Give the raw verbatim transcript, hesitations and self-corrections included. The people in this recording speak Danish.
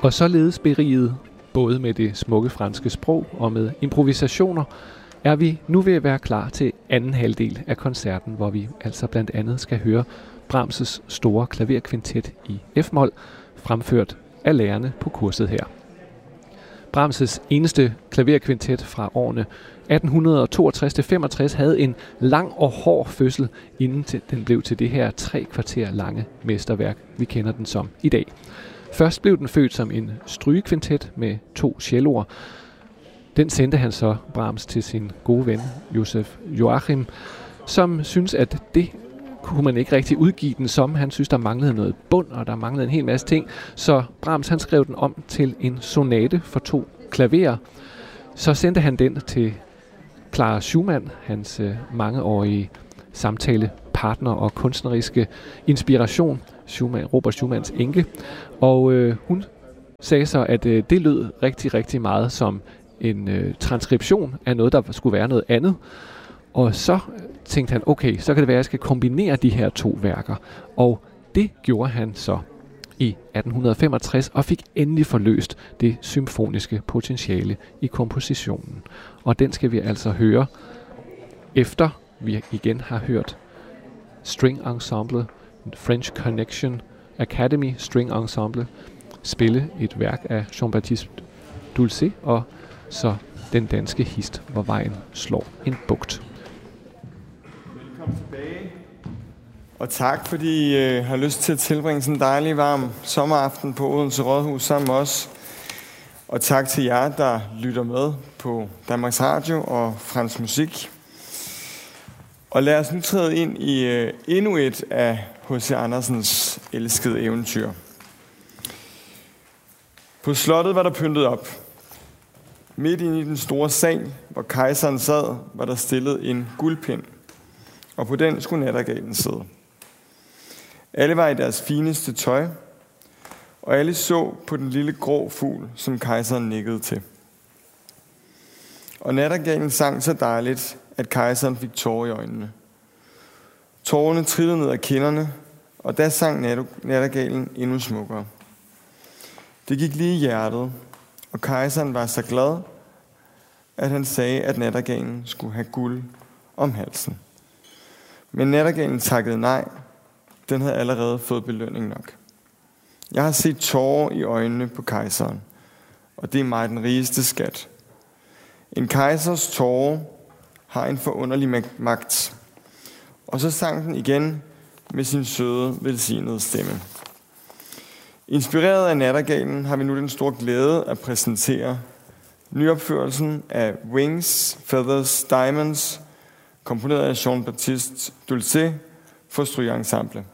Og således beriget både med det smukke franske sprog og med improvisationer, er vi nu ved at være klar til anden halvdel af koncerten, hvor vi altså blandt andet skal høre Brahms' store klaverkvintet i F-mol, fremført af lærerne på kurset her. Brahms' eneste klaverkvintet fra årene atten toogtres til femogtres havde en lang og hård fødsel, inden den blev til det her tre kvarter lange mesterværk, vi kender den som i dag. Først blev den født som en strygekvintet med to celloer. Den sendte han så Brahms til sin gode ven, Josef Joachim, som synes, at det kunne man ikke rigtig udgive den som. Han synes, der manglede noget bund, og der manglede en hel masse ting. Så Brahms han skrev den om til en sonate for to klaverer. Så sendte han den til Clara Schumann, hans øh, mangeårige samtalepartner og kunstneriske inspiration, Schumann, Robert Schumanns enke. Og øh, hun sagde så, at øh, det lød rigtig, rigtig meget som en øh, transkription af noget, der skulle være noget andet. Og så tænkte han, okay, så kan det være, at jeg skal kombinere de her to værker. Og det gjorde han så i atten femogtres og fik endelig forløst det symfoniske potentiale i kompositionen. Og den skal vi altså høre, efter vi igen har hørt String Ensemble, French Connection Academy String Ensemble, spille et værk af Jean-Baptiste Dulcé, og så den danske hist, hvor vejen slår en bugt. Velkommen tilbage. Og tak, fordi I øh, har lyst til at tilbringe sådan en dejlig, varm sommeraften på Odense Rådhus sammen med os. Og tak til jer, der lytter med på Danmarks Radio og Fransk Musik. Og lad os nu træde ind i øh, endnu et af H C Andersens elskede eventyr. På slottet var der pyntet op. Midt inde i den store sal, hvor kejseren sad, var der stillet en guldpind. Og på den skulle nattergalen sidde. Alle var i deres fineste tøj, og alle så på den lille grå fugl, som kejseren nikkede til. Og nattergalen sang så dejligt, at kejseren fik tårer i øjnene. Tårerne trillede ned ad kinderne, og da sang nattergalen endnu smukkere. Det gik lige i hjertet, og kejseren var så glad, at han sagde, at nattergalen skulle have guld om halsen. Men nattergalen takkede nej. Den havde allerede fået belønning nok. Jeg har set tårer i øjnene på kejseren, og det er mig den rigeste skat. En kejsers tårer har en forunderlig magt. Og så sang den igen med sin søde, velsignede stemme. Inspireret af nattergalen har vi nu den store glæde at præsentere nyopførelsen af Wings, Feathers, Diamonds, komponeret af Jean-Baptiste Dulcé for strygeensemble.